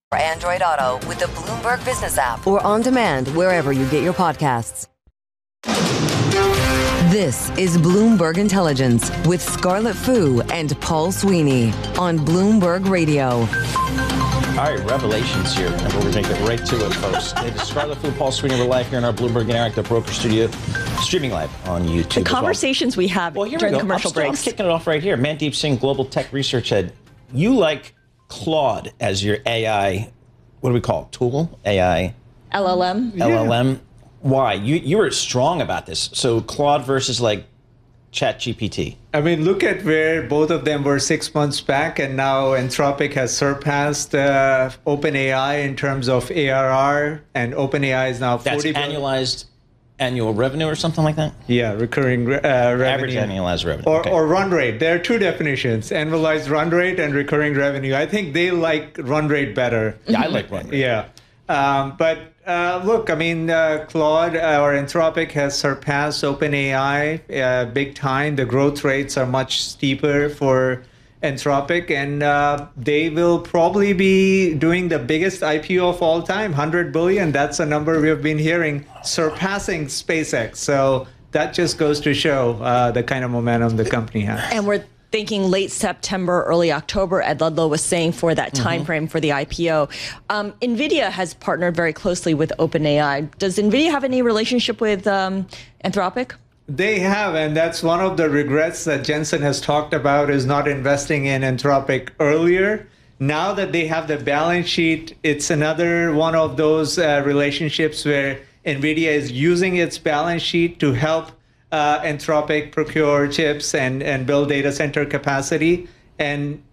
Android Auto with the Bloomberg Business app or on demand wherever you get your podcasts. This is Bloomberg Intelligence with Scarlett Fu and Paul Sweeney on Bloomberg Radio. All right, revelations here, and we're going to get right to it, folks. It is Scarlett Fu, Paul Sweeney. We're live here in our Bloomberg Interactive Broker Studio, streaming live on YouTube. The conversations we have during commercial breaks. I'm kicking it off right here. Mandeep Singh, Global Tech Research Head. You like Claude as your AI, what do we call it, tool? AI? LLM? LLM. Yeah. Why? You were strong about this. So Claude versus like ChatGPT. I mean, look at where both of them were 6 months back, and now Anthropic has surpassed OpenAI in terms of ARR, and OpenAI is now 40 That's annualized annual revenue or something like that? Yeah, recurring revenue. Average annualized revenue. Or run rate. There are two definitions, annualized run rate and recurring revenue. I think they like run rate better. Yeah, I like run rate. Yeah. Look, I mean, Claude or Anthropic has surpassed OpenAI big time. The growth rates are much steeper for Anthropic, and they will probably be doing the biggest IPO of all time, 100 billion. That's a number we have been hearing, surpassing SpaceX. So that just goes to show the kind of momentum the company has. And we're thinking late September, early October, Ed Ludlow was saying for that time frame for the IPO. NVIDIA has partnered very closely with OpenAI. Does NVIDIA have any relationship with Anthropic? They have, and that's one of the regrets that Jensen has talked about, is not investing in Anthropic earlier. Now that they have the balance sheet, it's another one of those relationships where NVIDIA is using its balance sheet to help Anthropic procure chips and build data center capacity. And